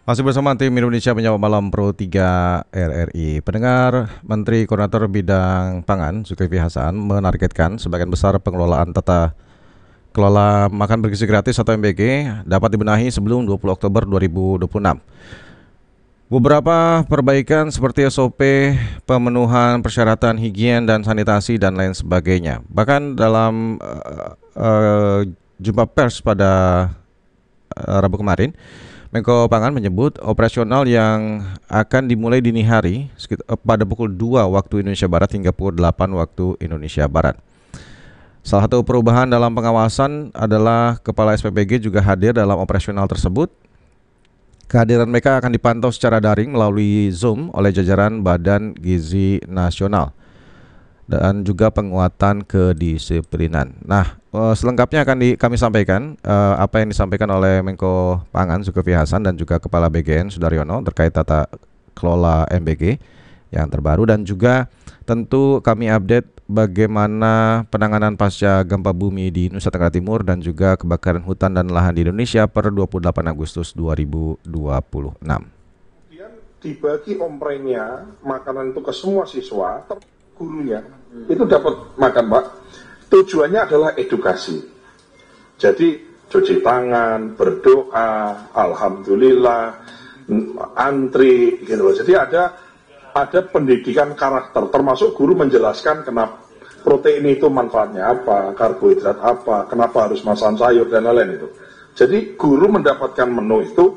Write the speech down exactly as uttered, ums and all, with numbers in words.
Masih bersama tim Indonesia Menyapa Malam Pro tiga R R I. Pendengar, Menteri Koordinator Bidang Pangan Zulkifli Hasan menargetkan sebagian besar pengelolaan tata kelola makan bergizi gratis atau M B G dapat dibenahi sebelum dua puluh Oktober dua ribu dua puluh enam. Beberapa perbaikan seperti S O P, pemenuhan persyaratan higien dan sanitasi dan lain sebagainya. Bahkan dalam uh, uh, jumpa pers pada uh, Rabu kemarin, Menko Pangan menyebut operasional yang akan dimulai dini hari sekitar, pada pukul dua waktu Indonesia Barat hingga pukul delapan waktu Indonesia Barat. Salah satu perubahan dalam pengawasan adalah Kepala S P B G juga hadir dalam operasional tersebut. Kehadiran mereka akan dipantau secara daring melalui Zoom oleh jajaran Badan Gizi Nasional dan juga penguatan kedisiplinan. Nah, selengkapnya akan di, kami sampaikan uh, apa yang disampaikan oleh Menko Pangan Zulkifli Hasan dan juga Kepala B G N Sudaryono terkait tata kelola M B G yang terbaru, dan juga tentu kami update bagaimana penanganan pasca gempa bumi di Nusa Tenggara Timur dan juga kebakaran hutan dan lahan di Indonesia per dua puluh delapan Agustus dua ribu dua puluh enam. Kemudian dibagi omprenya makanan itu ke semua siswa, gurunya hmm. itu dapat makan, Pak. Tujuannya adalah edukasi. Jadi cuci tangan, berdoa, alhamdulillah, antri gitu loh. Jadi ada ada pendidikan karakter, termasuk guru menjelaskan kenapa protein itu manfaatnya apa, karbohidrat apa, kenapa harus makan sayur dan lain-lain itu. Jadi guru mendapatkan menu itu